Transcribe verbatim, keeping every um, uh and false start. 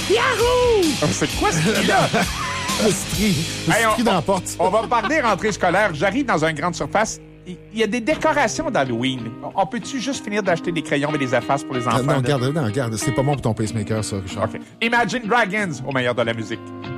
Yahoo! C'est quoi ce cri-là? Le stri. Le Hey, on- stri dans la porte. On va parler rentrée scolaire. J'arrive dans une grande surface. Il y a des décorations d'Halloween. On peut-tu juste finir d'acheter des crayons et des effaces pour les enfants? Ah, non, là? regarde, non, regarde. C'est pas bon pour ton pacemaker, ça, Richard. OK. Imagine Dragons, au meilleur de la musique.